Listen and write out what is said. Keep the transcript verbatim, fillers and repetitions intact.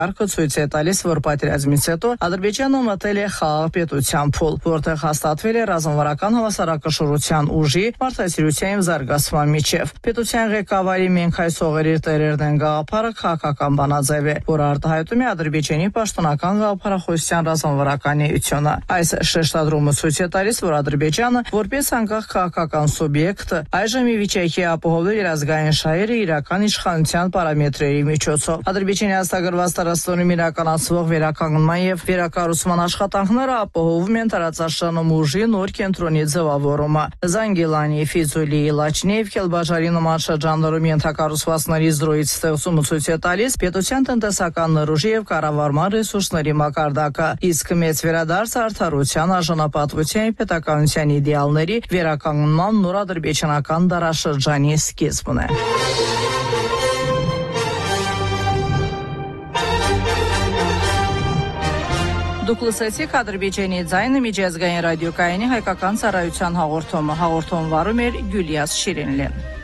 Արկը ցույց է տալիս, որ պատերազմից հետո Ադրբեջանը մտել է խաղաղ պետության փուլ, որտեղ հաստատվել է ռազմավարական հավասարակշռության ուժի, մարդասիրության և զարգացման միջև։ Պետության ղեկավարի «Մենք այս հողերի տերերն են» գաղափարը քաղաքական բանաձև է, որը արտահայտում է Ադրբեջանի պաշտոնական գաղափարախոսության ռազմավարական էությունը։ Այս շեշտադրումը ցույց է տալիս, որ Ադրբեջանը, որպես անկախ քաղաքական սուբյեկտ, այժմ ի վիճակի է ապահովել իր ազգային շահերը իրական իշխանության պարամետրերի միջոցով։ Ադրբեջանի հաստատագրված տարածքներում իրականացվող վերականգնման եւ վերակառուցման աշխատանքները ապահովում են տարածաշրջանում ուժի նոր կենտրոնի ձևավորումը։ Զանգիլանի, Ֆիզուլի, Լաչինի եւ Քելբաջարի նման շրջաններում ենթակառուցվածքների զրոյից ստեղծումը ցույց է տալիս պետության տնտեսական նրուժի եւ կառավարման ռեսուրսների մակարդակը, իսկ մեծ վերադարձ արդարության, արժանապատվության եւ պետականության իդեալների վերականգնման նոր ադրբեջանական դարաշրջանի սկիզբն է։ Դուք լսեցիք Ադրբեջանի ձայնը միջազգային ռադիոկայանի հայկական ծառայության հաղորդումը։ Հաղորդում վարում էր Գյուլիաս Շիրինլին։